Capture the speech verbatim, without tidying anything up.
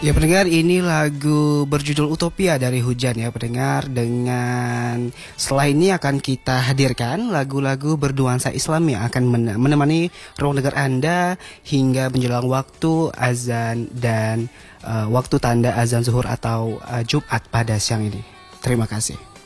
Ya pendengar, ini lagu berjudul Utopia dari Hujan ya pendengar. Dengan setelah ini akan kita hadirkan lagu-lagu bernuansa Islam yang akan menemani ruang dengar Anda hingga menjelang waktu azan dan uh, waktu tanda azan zuhur atau uh, Jumat pada siang ini. Terima kasih.